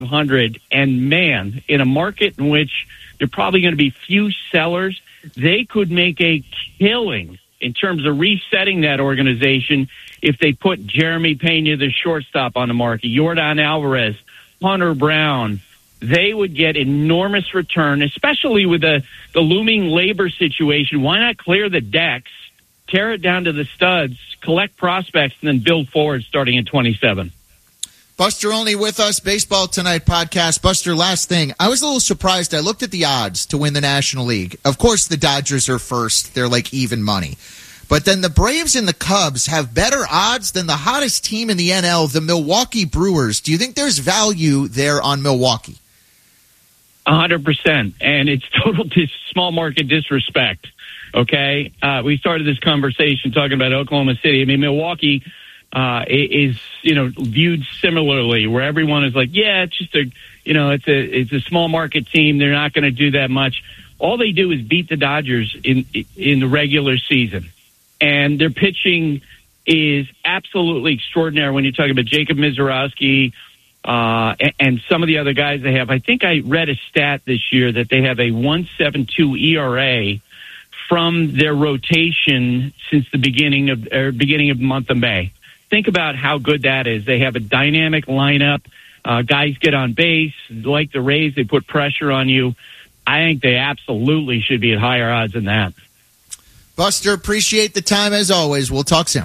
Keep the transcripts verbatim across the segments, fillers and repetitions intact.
hundred, and man, in a market in which there are probably going to be few sellers, they could make a killing in terms of resetting that organization if they put Jeremy Pena, the shortstop, on the market, Yordan Alvarez, Hunter Brown. They would get enormous return, especially with the, the looming labor situation. Why not clear the decks, tear it down to the studs, collect prospects, and then build forward starting in twenty-seven? Buster Olney with us, Baseball Tonight podcast. Buster, last thing. I was a little surprised. I looked at the odds to win the National League. Of course, the Dodgers are first. They're like even money. But then the Braves and the Cubs have better odds than the hottest team in the N L, the Milwaukee Brewers. Do you think there's value there on Milwaukee? A hundred percent. And it's total dis- small market disrespect. Okay. Uh, we started this conversation talking about Oklahoma City. I mean, Milwaukee uh, is, you know, viewed similarly, where everyone is like, yeah, it's just a, you know, it's a, it's a small market team. They're not going to do that much. All they do is beat the Dodgers in, in the regular season. And their pitching is absolutely extraordinary when you're talking about Jacob Mizorowski, uh, and, and some of the other guys they have. I think I read a stat this year that they have a one point seven two E R A from their rotation since the beginning of or beginning of the month of May. Think about how good that is. They have a dynamic lineup. Uh, guys get on base. Like the Rays, they put pressure on you. I think they absolutely should be at higher odds than that. Buster, appreciate the time as always. We'll talk soon.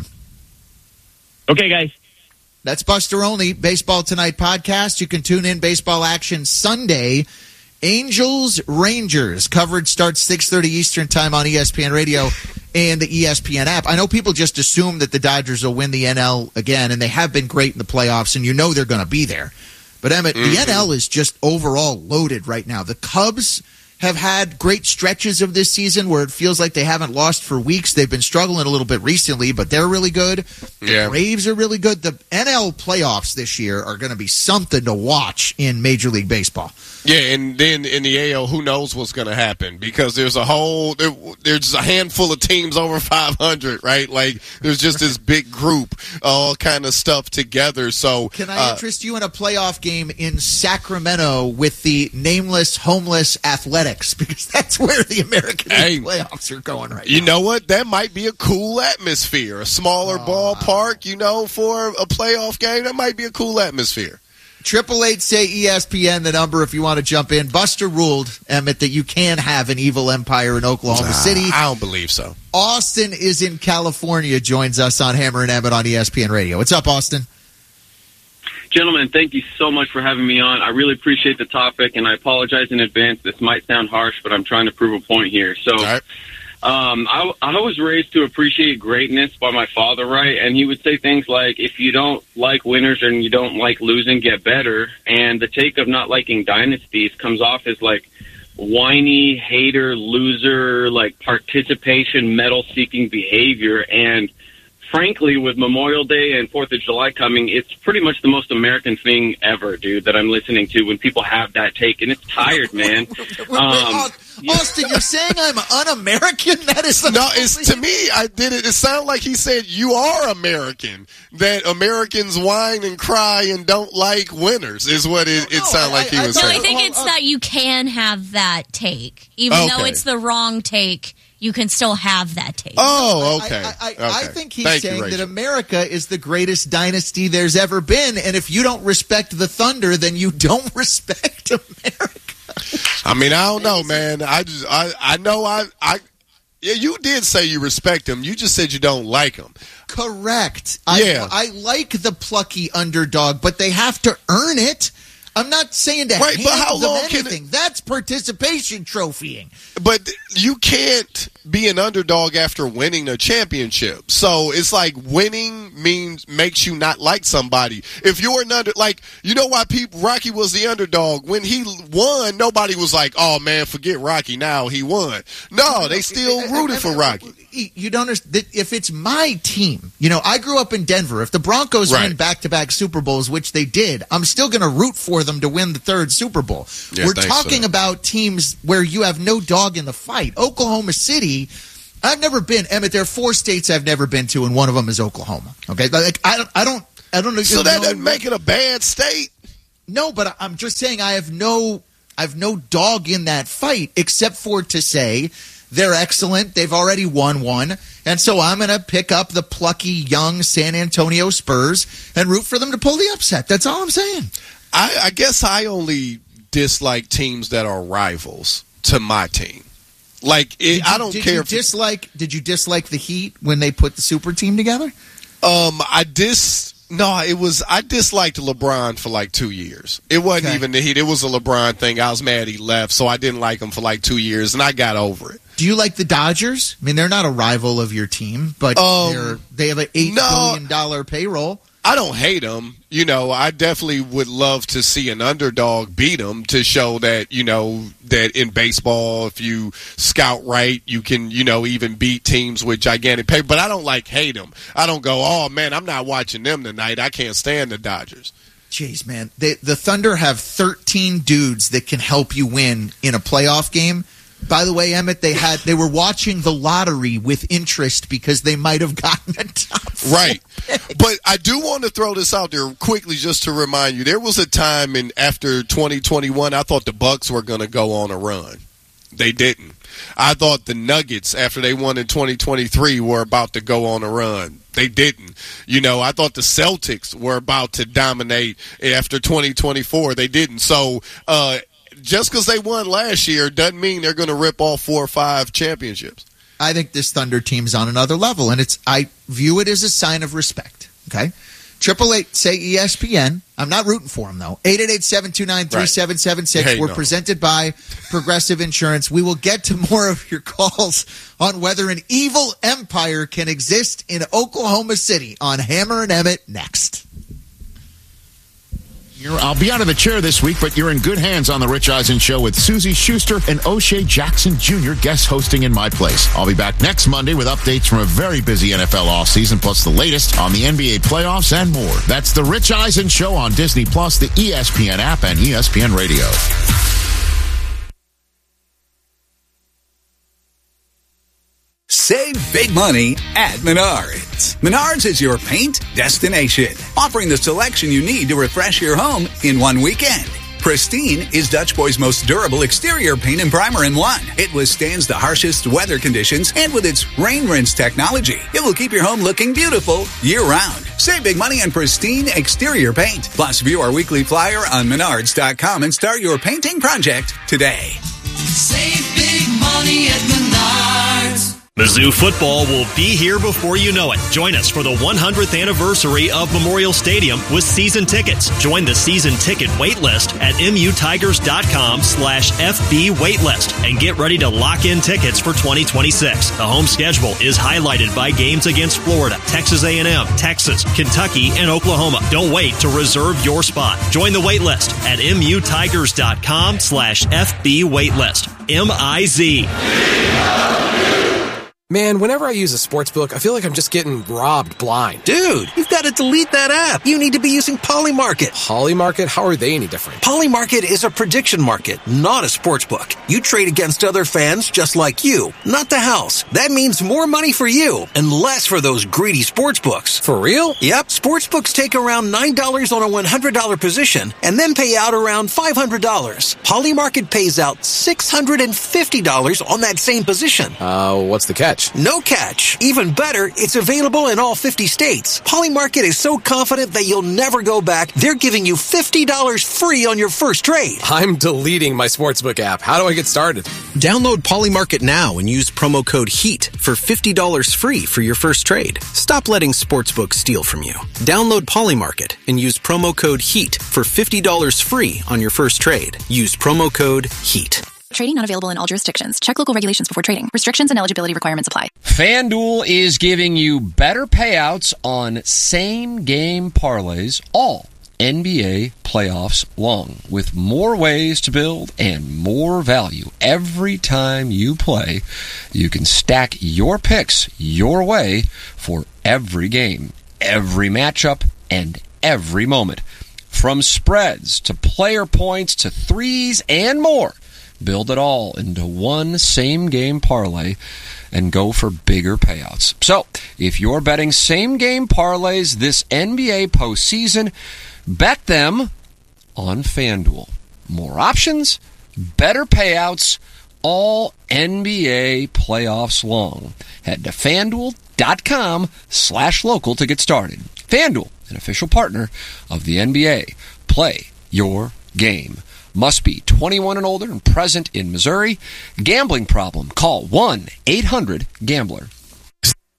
Okay, guys. That's Buster Olney, Baseball Tonight podcast. You can tune in baseball action Sunday. Angels Rangers coverage starts six thirty Eastern time on E S P N Radio and the E S P N app. I know people just assume that the Dodgers will win the N L again, and they have been great in the playoffs, and you know they're going to be there. But Emmett, mm-hmm. the N L is just overall loaded right now. The Cubs have had great stretches of this season where it feels like they haven't lost for weeks. They've been struggling a little bit recently, but they're really good. The yeah. Braves are really good. The N L playoffs this year are going to be something to watch in Major League Baseball. Yeah, and then in the A L, who knows what's going to happen, because there's a whole there, there's a handful of teams over five hundred, right? Like there's just this big group, all kind of stuff together. So can I uh, interest you in a playoff game in Sacramento with the nameless, homeless Athletics, because that's where the American League hey, playoffs are going right you now. You know what? That might be a cool atmosphere, a smaller uh, ballpark, you know, for a playoff game. That might be a cool atmosphere. Triple eight say E S P N, the number if you want to jump in. Buster ruled, Emmett, that you can have an evil empire in Oklahoma nah, City. I don't believe so. Austin is in California, joins us on Hammer and Emmett on E S P N Radio. What's up, Austin? Gentlemen, thank you so much for having me on. I really appreciate the topic, and I apologize in advance. This might sound harsh, but I'm trying to prove a point here. So, right. um, I, I was raised to appreciate greatness by my father, right? And he would say things like, if you don't like winners and you don't like losing, get better. And the take of not liking dynasties comes off as like whiny, hater, loser, like participation, medal-seeking behavior. And frankly, with Memorial Day and Fourth of July coming, it's pretty much the most American thing ever, dude, that I'm listening to when people have that take. And it's tired, man. Um, Austin, you're saying I'm un-American? That is no. It's to me. I did it. It sounded like he said you are American. That Americans whine and cry and don't like winners is what it, it no, sounded like he I, I, was I, saying. No, I think it's that you can have that take, even okay. though it's the wrong take. You can still have that take. Oh, okay. I, I, I, okay. I think he's Thank saying you, that America is the greatest dynasty there's ever been, and if you don't respect the Thunder, then you don't respect America. I mean, I don't know, man. I just, I, I know, I, I, yeah, you did say you respect him. You just said you don't like him. Correct. Yeah. I, I like the plucky underdog, but they have to earn it. I'm not saying to right, hand but how them long anything. Can it, That's participation trophying. But you can't be an underdog after winning a championship. So it's like winning means makes you not like somebody. If you're an under, like, you know why people Rocky was the underdog when he won? Nobody was like, "Oh man, forget Rocky. Now he won." No, they still rooted for Rocky. You don't understand. If it's my team, you know, I grew up in Denver. If the Broncos right. win back-to-back Super Bowls, which they did, I'm still going to root for them to win the third Super Bowl. Yeah, We're talking about teams where you have no dog in the fight. Oklahoma City, I've never been. Emmett, there are four states I've never been to, and one of them is Oklahoma. Okay, like I don't, I don't, I don't know. So that doesn't make it a bad state. No, but I'm just saying I have no I have no dog in that fight except for to say they're excellent. They've already won one. And so I'm going to pick up the plucky young San Antonio Spurs and root for them to pull the upset. That's all I'm saying. I, I guess I only dislike teams that are rivals to my team. Like, it, you, I don't did care. You if dislike, did you dislike the Heat when they put the super team together? Um, I dis. No, it was. I disliked LeBron for like two years. It wasn't Okay. even the Heat. It was a LeBron thing. I was mad he left, so I didn't like him for like two years, and I got over it. Do you like the Dodgers? I mean, they're not a rival of your team, but Um, they're, they have an eight no. billion dollar payroll. I don't hate them. You know, I definitely would love to see an underdog beat them to show that, you know, that in baseball, if you scout right, you can, you know, even beat teams with gigantic pay. But I don't like hate them. I don't go, oh, man, I'm not watching them tonight. I can't stand the Dodgers. Jeez, man. They, the Thunder have thirteen dudes that can help you win in a playoff game. By the way, Emmett, they had they were watching the lottery with interest because they might have gotten a top four. Right. But I do want to throw this out there quickly just to remind you. There was a time in after twenty twenty-one, I thought the Bucks were going to go on a run. They didn't. I thought the Nuggets, after they won in twenty twenty-three, were about to go on a run. They didn't. You know, I thought the Celtics were about to dominate after twenty twenty-four. They didn't. So, uh, just because they won last year doesn't mean they're going to rip off four or five championships. I think this Thunder team's on another level, and it's I view it as a sign of respect. Okay, triple eight say E S P N. I'm not rooting for them though. Eight eight eight seven two nine three seven seven six. Hey, We're no. presented by Progressive Insurance. We will get to more of your calls on whether an evil empire can exist in Oklahoma City on Hammer and Emmett next. You're, I'll be out of the chair this week, but you're in good hands on the Rich Eisen Show with Susie Schuster and O'Shea Jackson Junior guest hosting in my place. I'll be back next Monday with updates from a very busy N F L offseason, plus the latest on the N B A playoffs and more. That's the Rich Eisen Show on Disney Plus, the E S P N app, and E S P N Radio. Save big money at Menards. Menards is your paint destination, offering the selection you need to refresh your home in one weekend. Pristine is Dutch Boy's most durable exterior paint and primer in one. It withstands the harshest weather conditions, and with its rain rinse technology, it will keep your home looking beautiful year-round. Save big money on Pristine exterior paint. Plus, view our weekly flyer on menards dot com and start your painting project today. Save big money at Menards. Mizzou football will be here before you know it. Join us for the one hundredth anniversary of Memorial Stadium with season tickets. Join the season ticket waitlist at mutigers.com slash FB waitlist and get ready to lock in tickets for twenty twenty-six. The home schedule is highlighted by games against Florida, Texas A and M, Texas, Kentucky, and Oklahoma. Don't wait to reserve your spot. Join the waitlist at mutigers.com slash FB waitlist. M I Z. Man, whenever I use a sports book, I feel like I'm just getting robbed blind. Dude, you've got to delete that app. You need to be using Polymarket. Polymarket? How are they any different? Polymarket is a prediction market, not a sports book. You trade against other fans just like you, not the house. That means more money for you and less for those greedy sports books. For real? Yep. Sports books take around nine dollars on a one hundred dollars position and then pay out around five hundred dollars. Polymarket pays out six hundred fifty dollars on that same position. Uh, what's the catch? No catch. Even better, it's available in all fifty states. Polymarket is so confident that you'll never go back, they're giving you fifty dollars free on your first trade. I'm deleting my sportsbook app. How do I get started? Download Polymarket now and use promo code HEAT for fifty dollars free for your first trade. Stop letting sportsbooks steal from you. Download Polymarket and use promo code HEAT for fifty dollars free on your first trade. Use promo code HEAT. Trading not available in all jurisdictions. Check local regulations before trading. Restrictions and eligibility requirements apply. FanDuel is giving you better payouts on same-game parlays all N B A playoffs long, with more ways to build and more value. Every time you play, you can stack your picks your way for every game, every matchup, and every moment. From spreads to player points to threes and more. Build it all into one same-game parlay and go for bigger payouts. So, if you're betting same-game parlays this N B A postseason, bet them on FanDuel. More options, better payouts, all N B A playoffs long. Head to FanDuel.com slash local to get started. FanDuel, an official partner of the N B A. Play your game. Must be twenty-one and older and present in Missouri. Gambling problem? Call one eight hundred gambler.